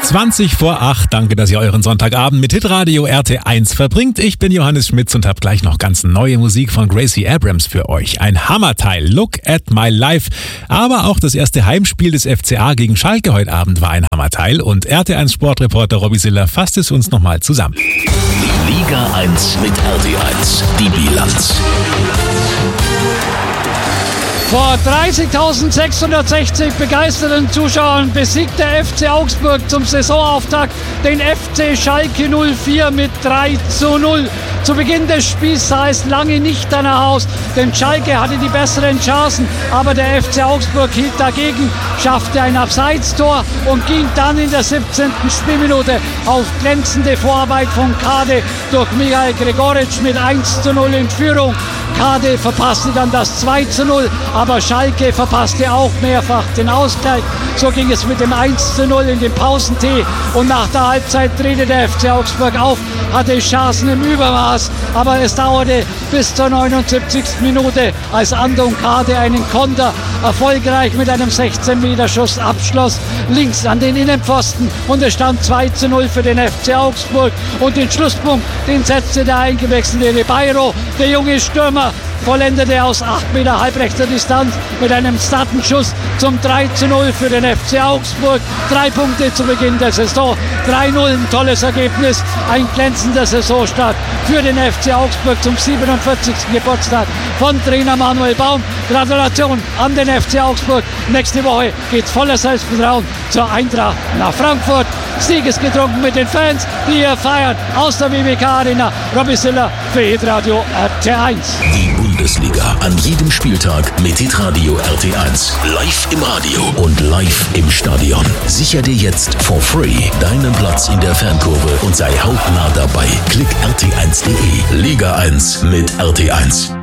20 vor 8. Danke, dass ihr euren Sonntagabend mit Hitradio RT1 verbringt. Ich bin Johannes Schmitz und habe gleich noch ganz neue Musik von Gracie Abrams für euch. Ein Hammerteil, Look at My Life. Aber auch das erste Heimspiel des FCA gegen Schalke heute Abend war ein Hammerteil. Und RT1 Sportreporter Robby Siller fasst es uns nochmal zusammen. Liga 1 mit RT1, die Bilanz. Vor 30.660 begeisterten Zuschauern besiegt der FC Augsburg zum Saisonauftakt den FC Schalke 04 mit 3:0. Zu Beginn des Spiels sah es lange nicht danach aus, denn Schalke hatte die besseren Chancen, aber der FC Augsburg hielt dagegen, schaffte ein Abseitstor und ging dann in der 17. Spielminute auf glänzende Vorarbeit von Kade durch Michael Gregoritsch mit 1:0 in Führung. Kade verpasste dann das 2:0, aber Schalke verpasste auch mehrfach den Ausgleich. So ging es mit dem 1:0 in den Pausentee und nach der Halbzeit drehte der FC Augsburg auf, hatte Chancen im Übermaß, aber es dauerte bis zur 79. Minute, als Andon Kade einen Konter erfolgreich mit einem 16-Meter-Schuss abschloss, links an den Innenpfosten, und es stand 2:0 für den FC Augsburg. Und den Schlusspunkt, den setzte der eingewechselte Ribeiro, der junge Stürmer, vollendete aus 8 Meter halbrechter Distanz mit einem satten Schuss zum 3:0 für den FC Augsburg. 3 Punkte zu Beginn der Saison, 3:0, ein tolles Ergebnis, ein glänzender Saisonstart für den FC Augsburg zum 47. Geburtstag von Trainer Manuel Baum. Gratulation an den FC Augsburg. Nächste Woche geht's voller Selbstvertrauen zur Eintracht nach Frankfurt. Siegesgetrunken mit den Fans, die hier feiern aus der WWK Arena. Robby Siller für Hitradio RT1. Die Bundesliga an jedem Spieltag mit Hitradio RT1. Live im Radio und live im Stadion. Sicher dir jetzt for free deinen Platz in der Fankurve und sei hautnah dabei. Klick rt1.de. Liga 1 mit RT1.